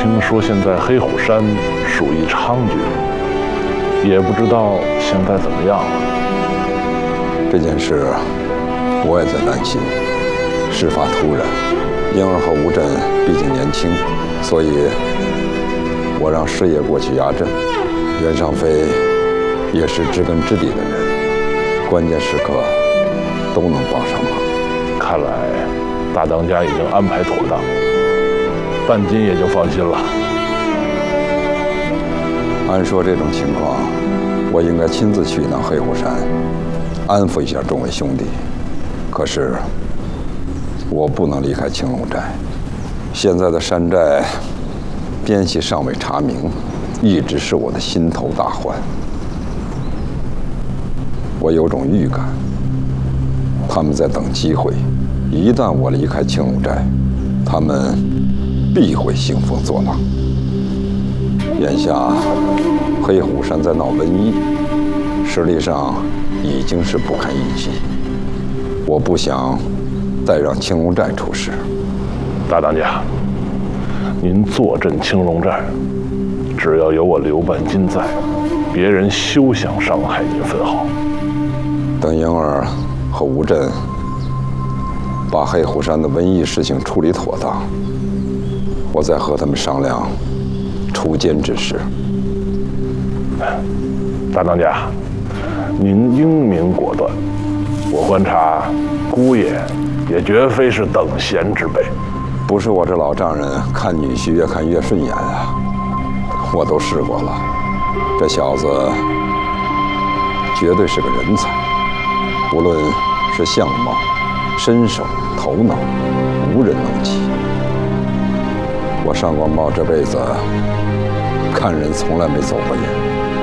听说现在黑虎山鼠疫猖獗，也不知道现在怎么样了。 这件事我也在担心。事发突然，婴儿和吴震毕竟年轻，所以我让师爷过去压阵。袁尚飞也是知根知底的人，关键时刻都能帮上忙。 看来大当家已经安排妥当，半斤也就放心了。 按说这种情况，我应该亲自去一趟黑虎山，安抚一下众位兄弟。可是我不能离开青龙寨，现在的山寨边系尚未查明，一直是我的心头大患。我有种预感，他们在等机会，一旦我离开青龙寨，他们必会兴风作浪。眼下黑虎山在闹瘟疫，实力上已经是不堪一击，我不想再让青龙寨出事。 大当家，您坐镇青龙寨，只要有我刘半斤在，别人休想伤害您分毫。 等婴儿和吴震把黑虎山的瘟疫事情处理妥当，我再和他们商量除奸之事。 大当家，您英明果断，我观察姑爷也绝非是等闲之辈。 不是我这老丈人看女婿越看越顺眼啊，我都试过了，这小子绝对是个人才，无论是相貌、身手、头脑，无人能及。我上官茂这辈子看人从来没走过眼。